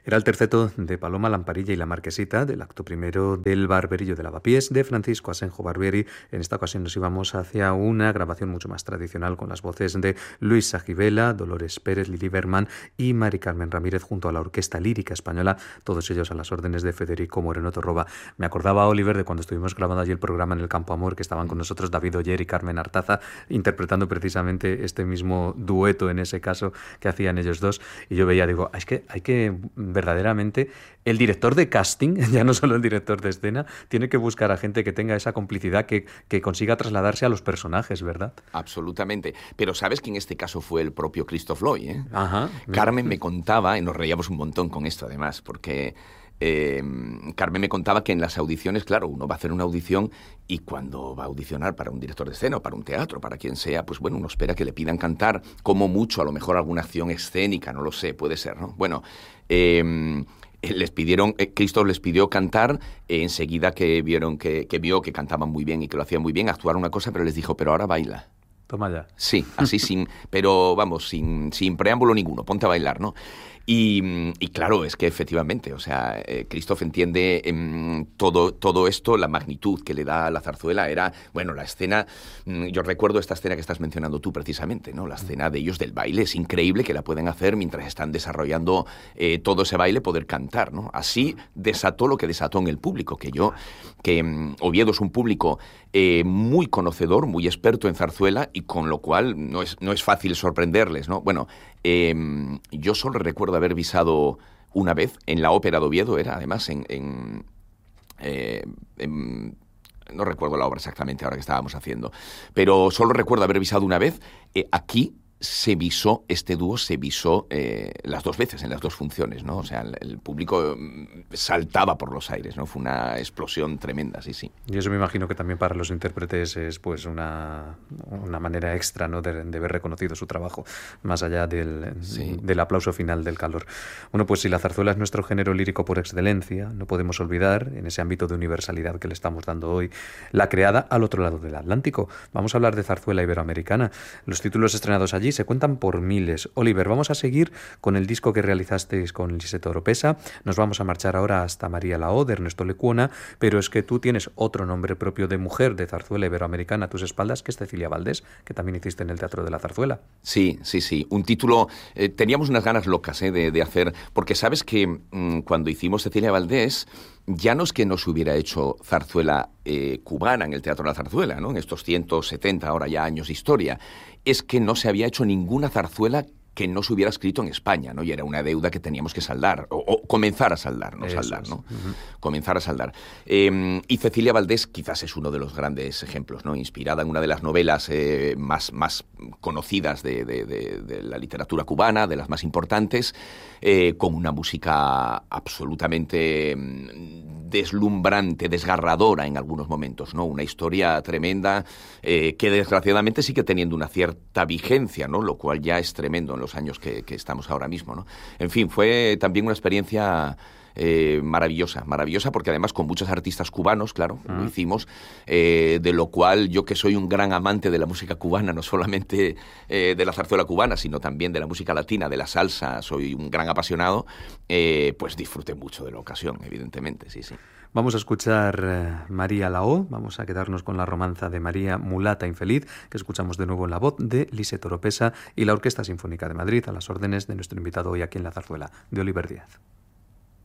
Era el terceto de Paloma Lamparilla y la Marquesita del acto primero del Barberillo de Lavapiés de Francisco Asenjo Barbieri. En esta ocasión nos íbamos hacia una grabación mucho más tradicional con las voces de Luis Sajibela, Dolores Pérez, Lili Berman y Mari Carmen Ramírez junto a la Orquesta Lírica Española, todos ellos a las órdenes de Federico Moreno Torroba. Me acordaba, Oliver, de cuando estuvimos grabando allí el programa en el Campo Amor, que estaban con nosotros David Oyer y Carmen Artaza, interpretando precisamente este mismo dueto en ese caso que hacían ellos dos. Y yo veía, digo, es que hay que verdaderamente, el director de casting, ya no solo el director de escena, tiene que buscar a gente que tenga esa complicidad, que consiga trasladarse a los personajes, ¿verdad? Absolutamente. Pero sabes que en este caso fue el propio Christoph Loy, ¿eh? Ajá. Carmen me contaba, y nos reíamos un montón con esto además, porque Carmen me contaba que en las audiciones, claro, uno va a hacer una audición y cuando va a audicionar para un director de escena o para un teatro, para quien sea, pues bueno, uno espera que le pidan cantar, como mucho, a lo mejor alguna acción escénica, no lo sé, puede ser, ¿no? Bueno, les pidieron, Christoph les pidió cantar, enseguida que vieron que vio que cantaban muy bien y que lo hacían muy bien, actuar una cosa, pero les dijo, pero ahora baila. Toma ya. Sí, así pero vamos, sin preámbulo ninguno, ponte a bailar, ¿no? Y claro, es que efectivamente, o sea, Christoph entiende todo esto, la magnitud que le da a la zarzuela era, bueno, la escena, yo recuerdo esta escena que estás mencionando tú precisamente, ¿no? La escena de ellos del baile, es increíble que la pueden hacer mientras están desarrollando todo ese baile, poder cantar, ¿no? Así desató lo que desató en el público, que Oviedo es un público muy conocedor, muy experto en zarzuela y con lo cual no es fácil sorprenderles, ¿no? Bueno, yo solo recuerdo haber visado una vez en la Ópera de Oviedo, era además no recuerdo la obra exactamente ahora que estábamos haciendo, pero solo recuerdo haber visado una vez. Aquí este dúo se visó las dos veces, en las dos funciones, ¿no? O sea, el público saltaba por los aires, ¿no? Fue una explosión tremenda, sí, sí. Y eso me imagino que también para los intérpretes es pues una manera extra, ¿no? de ver reconocido su trabajo, más allá del aplauso final del calor. Bueno, pues si la zarzuela es nuestro género lírico por excelencia, no podemos olvidar, en ese ámbito de universalidad que le estamos dando hoy, la creada al otro lado del Atlántico. Vamos a hablar de zarzuela iberoamericana. Los títulos estrenados allí se cuentan por miles. Oliver, vamos a seguir con el disco que realizasteis con Liseto Oropesa. Nos vamos a marchar ahora hasta María Lao, de Ernesto Lecuona, pero es que tú tienes otro nombre propio de mujer de zarzuela iberoamericana a tus espaldas, que es Cecilia Valdés, que también hiciste en el Teatro de la Zarzuela. Sí. Un título, teníamos unas ganas locas de hacer, porque sabes que cuando hicimos Cecilia Valdés, ya no es que no se hubiera hecho zarzuela cubana en el Teatro de la Zarzuela, ¿no? En estos 170 ahora ya años de historia, es que no se había hecho ninguna zarzuela que no se hubiera escrito en España, ¿no? Y era una deuda que teníamos que saldar, o comenzar a saldar, no saldar, ¿no? Uh-huh. Comenzar a saldar. Y Cecilia Valdés quizás es uno de los grandes ejemplos, ¿no? Inspirada en una de las novelas más conocidas de la literatura cubana, de las más importantes, con una música absolutamente deslumbrante, desgarradora en algunos momentos, ¿no? Una historia tremenda que desgraciadamente sigue teniendo una cierta vigencia, ¿no? Lo cual ya es tremendo en los años que estamos ahora mismo, ¿no? En fin, fue también una experiencia maravillosa porque además con muchos artistas cubanos, claro, lo hicimos, de lo cual yo, que soy un gran amante de la música cubana, no solamente de la zarzuela cubana, sino también de la música latina, de la salsa, soy un gran apasionado, pues disfruté mucho de la ocasión, evidentemente, sí. Vamos a escuchar María Lao, vamos a quedarnos con la romanza de María Mulata Infeliz, que escuchamos de nuevo en la voz de Liseto Oropesa y la Orquesta Sinfónica de Madrid, a las órdenes de nuestro invitado hoy aquí en La Zarzuela, de Oliver Díaz.